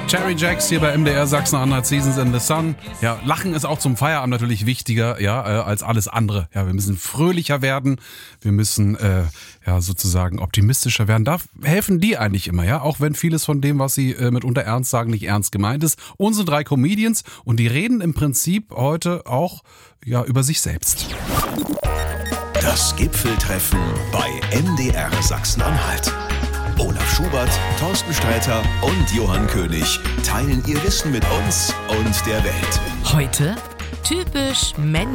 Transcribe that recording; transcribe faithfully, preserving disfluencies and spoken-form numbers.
Cherry Jacks hier bei M D R Sachsen-Anhalt, Seasons in the Sun. Ja, Lachen ist auch zum Feierabend natürlich wichtiger, ja, äh, als alles andere. Ja, wir müssen fröhlicher werden, wir müssen äh, ja sozusagen optimistischer werden. Da helfen die eigentlich immer, ja, auch wenn vieles von dem, was sie äh, mitunter ernst sagen, nicht ernst gemeint ist. Unsere drei Comedians und die reden im Prinzip heute auch ja über sich selbst. Das Gipfeltreffen bei M D R Sachsen-Anhalt. Olaf Schubert, Thorsten Sträter und Johann König teilen ihr Wissen mit uns und der Welt. Heute typisch männlich.